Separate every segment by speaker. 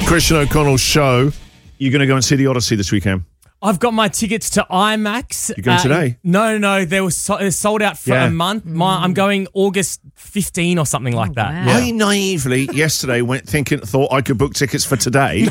Speaker 1: Christian O'Connell's show. You're going to go and see the Odyssey this weekend?
Speaker 2: I've got my tickets to IMAX.
Speaker 1: You're going today?
Speaker 2: No. They were sold out for a month. I'm going August 15 or something like that.
Speaker 3: Wow.
Speaker 1: I naively yesterday thought I could book tickets for today.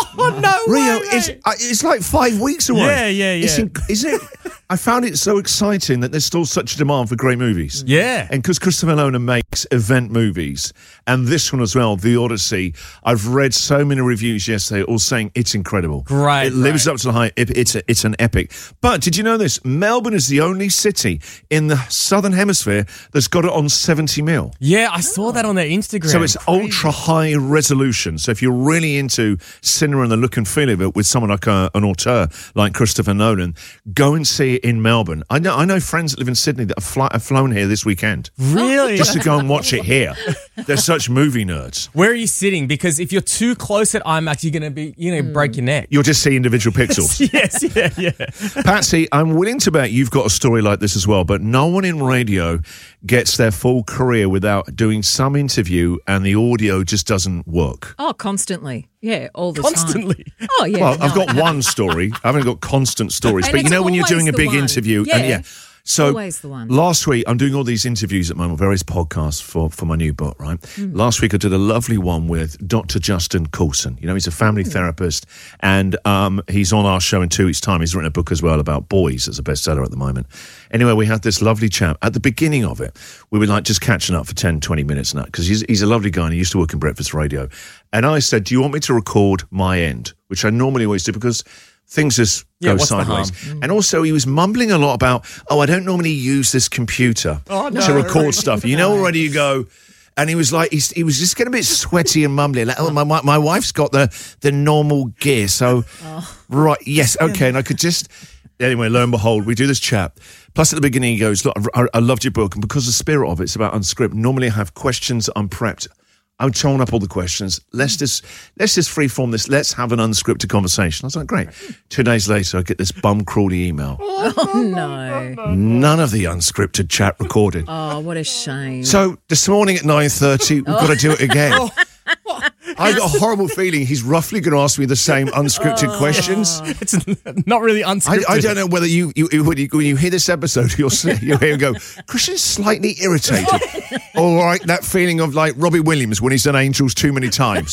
Speaker 2: No
Speaker 1: Rio,
Speaker 2: way,
Speaker 1: it's like 5 weeks away.
Speaker 2: Yeah.
Speaker 1: Isn't it? I found it so exciting that there's still such a demand for great movies.
Speaker 2: Yeah.
Speaker 1: And because Christopher Nolan makes event movies, and this one as well, The Odyssey, I've read so many reviews yesterday all saying it's incredible.
Speaker 2: Great.
Speaker 1: It lives up to the hype. It's an epic. But did you know this? Melbourne is the only city in the Southern Hemisphere that's got it on 70mm.
Speaker 2: Yeah, I saw that on their Instagram.
Speaker 1: So it's ultra high resolution. So if you're really into cinema and the look and feel of it with someone like an auteur like Christopher Nolan, go and see it in Melbourne. I know friends that live in Sydney that have flown here this weekend.
Speaker 2: Really?
Speaker 1: Just to go and watch it here. They're such movie nerds.
Speaker 2: Where are you sitting? Because if you're too close at IMAX, you're going to break your neck.
Speaker 1: You'll just see individual pixels.
Speaker 2: Yes, yeah.
Speaker 1: Patsy, I'm willing to bet you've got a story like this as well, but no one in radio gets their full career without doing some interview and the audio just doesn't work.
Speaker 3: Oh, constantly. Yeah, all the
Speaker 2: Constantly.
Speaker 3: time. Oh, yeah.
Speaker 1: Well, I've got one story. I haven't got constant stories.
Speaker 3: And
Speaker 1: But you
Speaker 3: it's
Speaker 1: know when you're doing a
Speaker 3: always
Speaker 1: big
Speaker 3: the one.
Speaker 1: interview.
Speaker 3: Yeah.
Speaker 1: So
Speaker 3: Always the one.
Speaker 1: last week, I'm doing all these interviews at the moment, various podcasts for my new book, right? Last week, I did a lovely one with Dr. Justin Coulson. You know, he's a family therapist, and he's on our show in 2 weeks' time. He's written a book as well about boys. It's a bestseller at the moment. Anyway, we had this lovely chat. At the beginning of it, we were like just catching up for 10, 20 minutes now, because he's a lovely guy, and he used to work in breakfast radio. And I said, do you want me to record my end? Which I normally always do, because things just go
Speaker 2: what's the
Speaker 1: sideways.
Speaker 2: harm?
Speaker 1: And also he was mumbling a lot about, I don't normally use this computer to record stuff. You know, already you go... And he was like, he was just getting a bit sweaty and mumbling. Like, my wife's got the normal gear. So, right, yes, okay. And I could just... Anyway, lo and behold, we do this chat. Plus at the beginning he goes, look, I loved your book. And because the spirit of it's about unscripted, normally I have questions I'm prepped. I'm throwing up all the questions. Let's just freeform this. Let's have an unscripted conversation. I was like, great. 2 days later, I get this bum-crawly email.
Speaker 3: Oh, no.
Speaker 1: None of the unscripted chat recorded.
Speaker 3: Oh, what a shame.
Speaker 1: So this morning at 9:30, we've got to do it again. I got a horrible feeling he's roughly going to ask me the same unscripted questions.
Speaker 2: It's not really unscripted.
Speaker 1: I don't know whether when you hear this episode, you'll hear him go, Christian's slightly irritated. All right, that feeling of like Robbie Williams when he's done Angels too many times.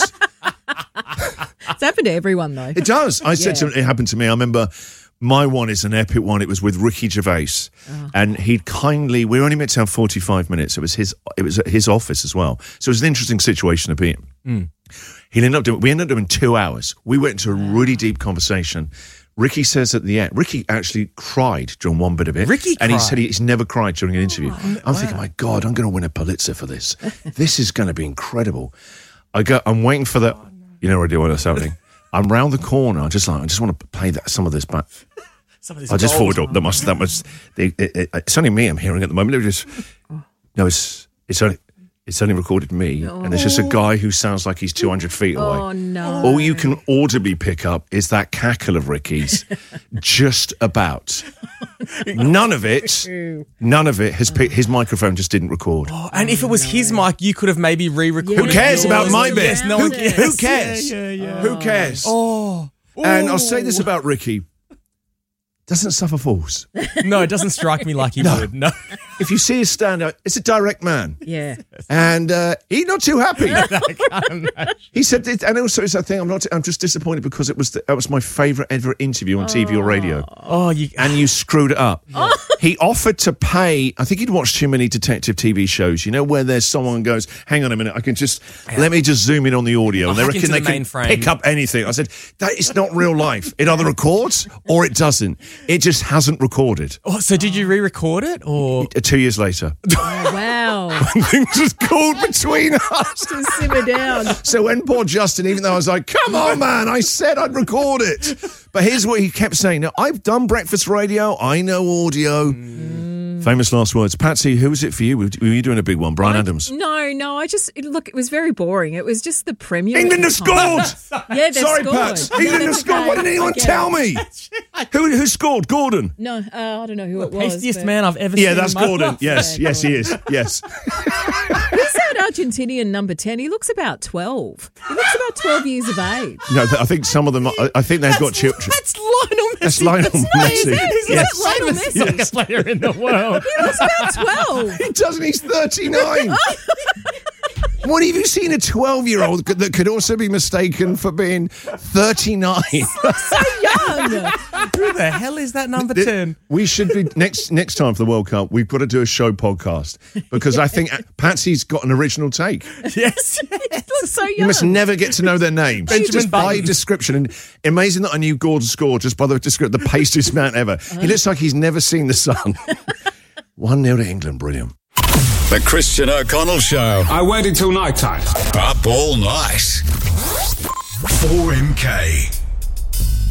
Speaker 3: It's happened to everyone, though.
Speaker 1: It does. I said to him, it happened to me. I remember my one is an epic one. It was with Ricky Gervais. And he'd kindly, we were only meant to have 45 minutes. It was at his office as well. So it was an interesting situation to be in. We ended up doing 2 hours. We went into a really deep conversation. Ricky says at the end, Ricky actually cried during one bit of it. And he said he's never cried during an interview. I'm thinking, my God, I'm going to win a Pulitzer for this. This is going to be incredible. I'm waiting for the, you know already what's happening. I'm round the corner. I just want to play some of this back. I just thought that must. It's only me I'm hearing at the moment. It's only recorded me, and there's just a guy who sounds like he's 200 feet away.
Speaker 3: Oh, no.
Speaker 1: All you can audibly pick up is that cackle of Ricky's, just about. None of it has picked. His microphone just didn't record.
Speaker 2: Oh, and if it was his mic, you could have maybe re-recorded.
Speaker 1: Who cares
Speaker 2: yours.
Speaker 1: about my bit?
Speaker 2: Yes, no
Speaker 1: Who
Speaker 2: one cares.
Speaker 1: who cares?
Speaker 2: Yeah.
Speaker 1: Who cares?
Speaker 2: Oh.
Speaker 1: And I'll say this about Ricky. Doesn't suffer fools.
Speaker 2: No, it doesn't strike me like he would. No.
Speaker 1: If you see his stand-up, it's a direct man.
Speaker 3: Yeah.
Speaker 1: And he's not too happy. He said, and also it's that thing. I'm just disappointed because that was my favourite ever interview on TV or radio. And you screwed it up. He offered to pay. I think he'd watched too many detective TV shows. You know where there's someone who goes, hang on a minute, let me just zoom in on the audio, and they reckon they can pick up anything. I said, that is not real life. It either records or it doesn't. It just hasn't recorded.
Speaker 2: Oh, so did you re-record it or
Speaker 1: 2 years later?
Speaker 3: Oh, wow.
Speaker 1: Things just cooled between us.
Speaker 3: To simmer down.
Speaker 1: So when poor Justin, even though I was like, come on, man, I said I'd record it. But here's what he kept saying. Now, I've done breakfast radio. I know audio. Famous last words. Patsy, who was it for you? Were you doing a big one? Bryan Adams?
Speaker 3: No. It was very boring. It was just the premiere.
Speaker 1: England have scored!
Speaker 3: Yeah, they've
Speaker 1: Sorry,
Speaker 3: scored.
Speaker 1: Pats. England have scored. Why didn't anyone tell me? Who scored? Gordon?
Speaker 3: No, I don't know who it was.
Speaker 2: Tastiest man I've ever seen.
Speaker 1: Yeah, that's
Speaker 2: in my
Speaker 1: Gordon.
Speaker 2: life.
Speaker 1: Yes, he is. Yes.
Speaker 3: Who's that Argentinian number 10, he looks about 12. He looks about 12 years of age.
Speaker 1: No, I think some of them. I think they've got children.
Speaker 2: That's Lionel Messi.
Speaker 1: That's Lionel Messi.
Speaker 2: He's
Speaker 1: Yes.
Speaker 2: the Lionel Messi
Speaker 1: Yes.
Speaker 2: soccer player in the world.
Speaker 3: He looks about 12.
Speaker 1: He doesn't. He's 39. What have you seen a 12-year-old that could also be mistaken for being 39?
Speaker 3: So young.
Speaker 2: Who the hell is that number 10?
Speaker 1: We should be next time for the World Cup. We've got to do a show podcast because I think Patsy's got an original take.
Speaker 2: Yes.
Speaker 3: He looks so young.
Speaker 1: You must never get to know their names.
Speaker 2: Benjamin
Speaker 1: Just by
Speaker 2: Button.
Speaker 1: description. And amazing that I knew Gordon scored just by the description. The pastiest man ever. He looks like he's never seen the sun. 1-0 to England. Brilliant.
Speaker 4: The Christian O'Connell Show.
Speaker 5: I waited till night time.
Speaker 4: Up all night. 4MK.